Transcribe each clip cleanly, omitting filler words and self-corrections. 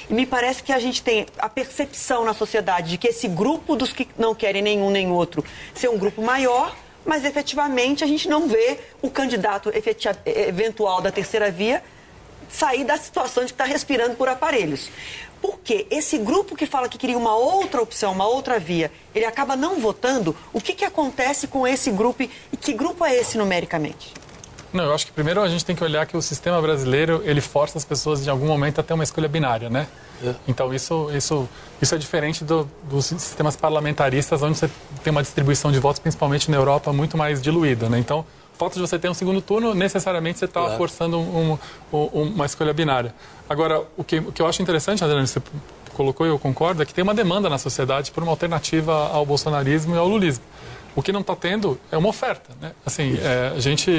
E me parece que a gente tem a percepção na sociedade de que esse grupo dos que não querem nenhum nem outro ser um grupo maior, mas efetivamente a gente não vê o candidato eventual da terceira via sair da situação de estar respirando por aparelhos. Porque esse grupo que fala que queria uma outra opção, uma outra via, ele acaba não votando. O que acontece com esse grupo e que grupo é esse numericamente? Não, eu acho que primeiro a gente tem que olhar que o sistema brasileiro, ele força as pessoas de algum momento a ter uma escolha binária, né? Então isso é diferente dos sistemas parlamentaristas, onde você tem uma distribuição de votos, principalmente na Europa, muito mais diluída, né? Então, o fato de você ter um segundo turno, necessariamente você está forçando uma escolha binária. Agora, o que eu acho interessante, Adriano, você colocou e eu concordo, é que tem uma demanda na sociedade por uma alternativa ao bolsonarismo e ao lulismo. O que não está tendo é uma oferta, né? Assim, a gente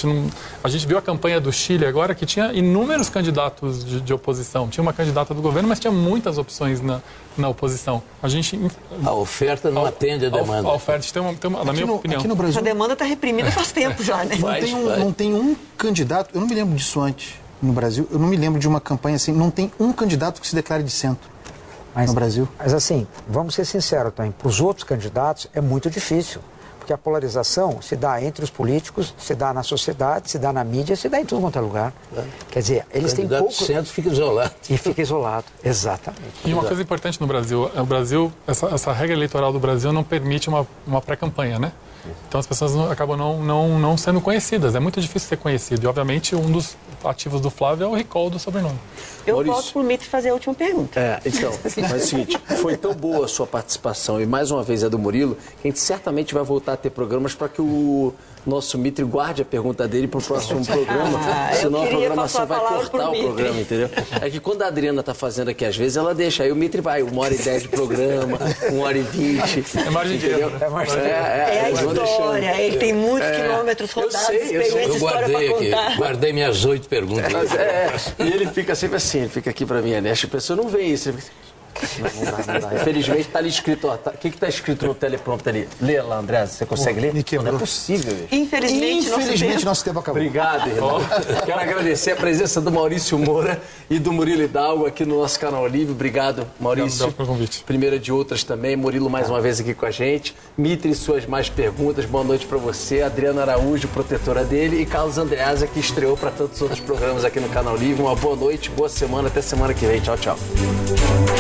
viu a campanha do Chile agora, que tinha inúmeros candidatos de oposição. Tinha uma candidata do governo, mas tinha muitas opções na oposição. A oferta não atende a demanda. A oferta na minha opinião. Aqui no Brasil, essa demanda está reprimida faz tempo já, né? Não tem um candidato, eu não me lembro disso antes no Brasil, eu não me lembro de uma campanha assim, não tem um candidato que se declare de centro no Brasil. Mas assim, vamos ser sinceros também, para os outros candidatos é muito difícil. Porque a polarização se dá entre os políticos, se dá na sociedade, se dá na mídia, se dá em tudo quanto é lugar. Quer dizer, eles têm pouco... O centro fica isolado. E fica isolado, exatamente. E uma coisa importante no Brasil, essa regra eleitoral do Brasil não permite uma pré-campanha, né? Então as pessoas acabam não sendo conhecidas. É muito difícil ser conhecido. E, obviamente, um dos ativos do Flávio é o recall do sobrenome. Eu volto para o Mitre fazer a última pergunta. Então, mas é o seguinte, foi tão boa a sua participação e mais uma vez a do Murilo, que a gente certamente vai voltar a ter programas para que o nosso Mitre guarde a pergunta dele para o próximo programa, senão a programação vai cortar o programa, entendeu? É que quando a Adriana está fazendo aqui, às vezes ela deixa, aí o Mitre vai 1h10 de programa, 1h20. É margem de erro, né? É a história, ele tem muitos quilômetros rodados, Eu guardei minhas 8 perguntas. E ele fica sempre assim, ele fica aqui para mim, né? A pessoa não vê isso. Não dá. Infelizmente está ali escrito, ó, o que está escrito no teleprompter ali? Lê lá, André, você consegue ler? Não é possível, bicho. Infelizmente, nosso tempo acabou. Obrigado, irmão. Quero agradecer a presença do Maurício Moura e do Murilo Hidalgo aqui no nosso canal Livre. Obrigado, Maurício. Obrigado pelo convite. Primeira de outras também. Murilo mais uma vez aqui com a gente. Mitre, suas mais perguntas. Boa noite para você. Adriana Araújo, protetora dele. E Carlos Andreasa, que estreou para tantos outros programas aqui no canal Livre. Uma boa noite, boa semana. Até semana que vem. Tchau, tchau.